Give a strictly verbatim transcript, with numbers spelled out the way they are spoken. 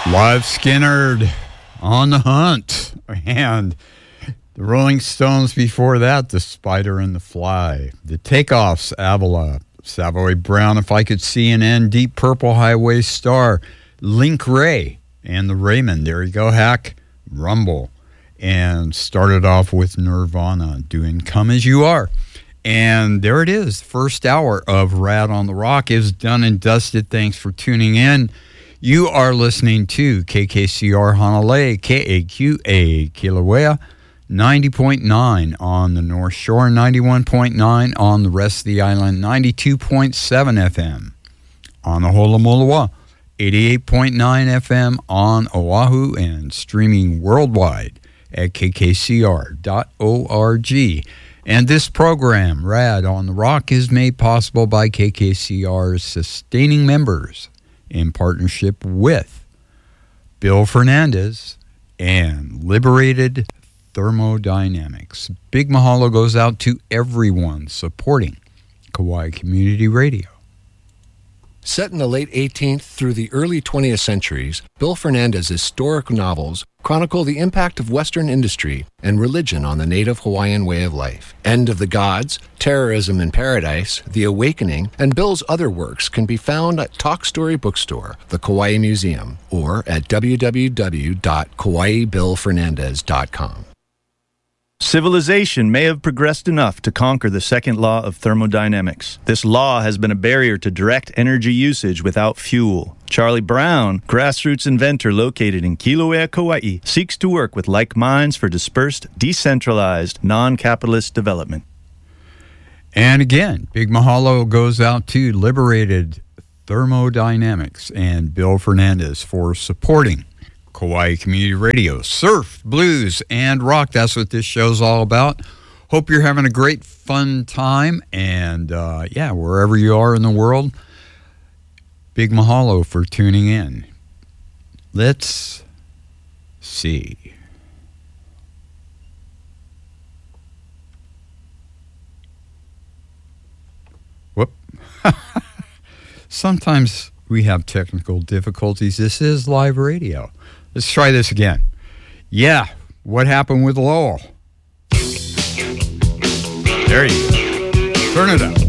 Live Skinnerd on the Hunt, and the Rolling Stones before that, The Spider and the Fly, The Takeoffs, Avila, Savoy Brown, If I Could See an End, Deep Purple, Highway Star, Link Ray, and the Raymond. There you go, Hack, Rumble, and started off with Nirvana doing Come As You Are. And there it is, first hour of Rad on the Rock is done and dusted. Thanks for tuning in. You are listening to K K C R Honolulu, K A Q A Kilauea, ninety point nine on the North Shore, ninety-one point nine on the rest of the island, ninety-two point seven F M on the Holomoloa, eighty-eight point nine F M on Oahu, and streaming worldwide at k k c r dot org. And this program, Rad on the Rock, is made possible by K K C R's sustaining members in partnership with Bill Fernandez and Liberated Thermodynamics. Big mahalo goes out to everyone supporting Kauai Community Radio. Set in the late eighteenth through the early twentieth centuries, Bill Fernandez's historic novels chronicle the impact of Western industry and religion on the native Hawaiian way of life. End of the Gods, Terrorism in Paradise, The Awakening, and Bill's other works can be found at Talk Story Bookstore, the Kauai Museum, or at w w w dot kauai bill fernandez dot com. Civilization may have progressed enough to conquer the second law of thermodynamics. This law has been a barrier to direct energy usage without fuel. Charlie Brown, grassroots inventor located in Kilauea, Kauai, seeks to work with like minds for dispersed, decentralized, non-capitalist development. And again, big mahalo goes out to Liberated Thermodynamics and Bill Fernandez for supporting Kauai Community Radio. Surf, blues, and rock. That's what this show's all about. Hope you're having a great, fun time. And, uh, yeah, wherever you are in the world, big mahalo for tuning in. Let's see. Whoop. Sometimes we have technical difficulties. This is live radio. Let's try this again. Yeah, what happened with Lowell? There you go. Turn it up.